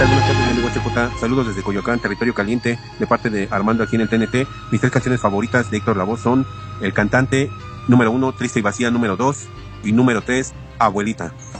tal? Buenas tardes, mi amigo HJ. Saludos desde Coyoacán, territorio caliente, de parte de Armando aquí en el TNT. Mis 3 canciones favoritas de Héctor Lavoe son El Cantante, número 1, Triste y Vacía, número 2, y número 3, Abuelita.